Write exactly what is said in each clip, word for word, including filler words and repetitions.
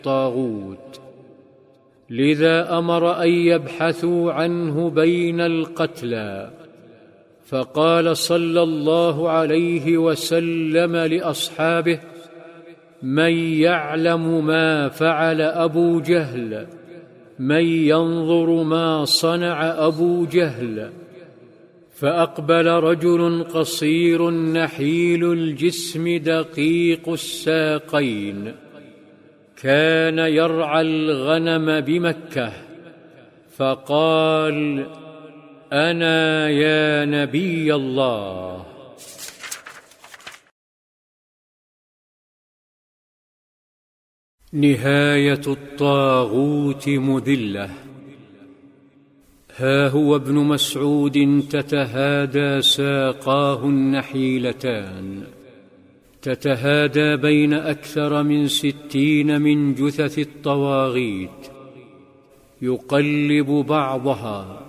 الطاغوت، لذا أمر أن يبحثوا عنه بين القتلى، فقال صلى الله عليه وسلم لأصحابه: من يعلم ما فعل أبو جهل؟ من ينظر ما صنع أبو جهل؟ فأقبل رجل قصير نحيل الجسم دقيق الساقين، كان يرعى الغنم بمكة، فقال: أنا يا نبي الله. نهاية الطاغوت مذلة. ها هو ابن مسعود تتهادى ساقاه النحيلتان، تتهادى بين أكثر من ستين من جثث الطواغيت، يقلب بعضها،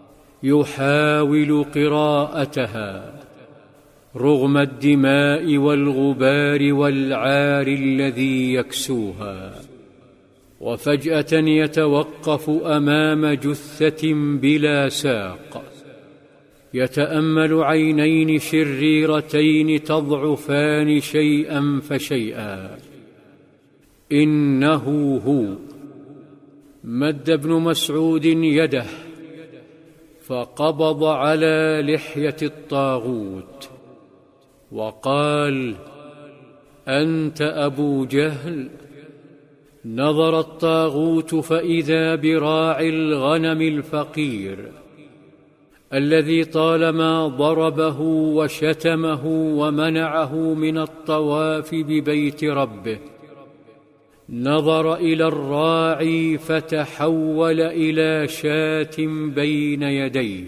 يحاول قراءتها رغم الدماء والغبار والعار الذي يكسوها، وفجأة يتوقف أمام جثة بلا ساق، يتأمل عينين شريرتين تضعفان شيئا فشيئا. إنه هو. مد ابن مسعود يده فقبض على لحية الطاغوت وقال: أنت أبو جهل؟ نظر الطاغوت فإذا براعي الغنم الفقير الذي طالما ضربه وشتمه ومنعه من الطواف ببيت ربه. نظر إلى الراعي فتحول إلى شاة بين يديه،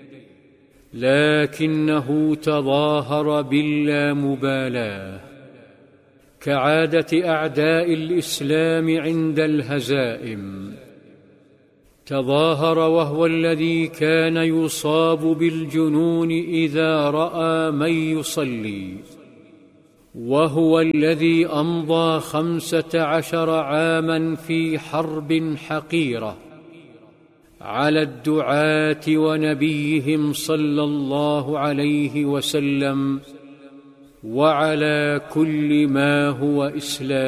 لكنه تظاهر باللامبالاة كعادة أعداء الإسلام عند الهزائم. تظاهر وهو الذي كان يصاب بالجنون إذا رأى من يصلي، وهو الذي أمضى خمسة عشر عاماً في حرب حقيرة على الدعاة ونبيهم صلى الله عليه وسلم وعلى كل ما هو إسلام.